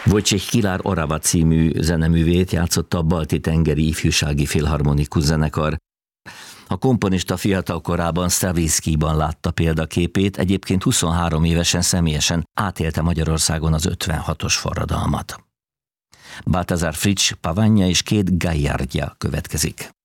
Wojciech Kilar Orava című zeneművét játszotta a Balti-tengeri ifjúsági filharmonikus zenekar. A komponista fiatal korában Stravinskyban látta példaképét, egyébként 23 évesen személyesen átélte Magyarországon az 56-os forradalmat. Balthazar Fritsch, Pavanja és két Gaillardja következik.